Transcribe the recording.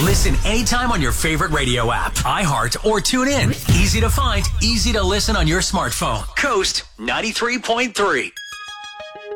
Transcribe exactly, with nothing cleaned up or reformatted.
Listen anytime on your favorite radio app, iHeart, or tune in. Easy to find, easy to listen on your smartphone. Coast ninety-three point three.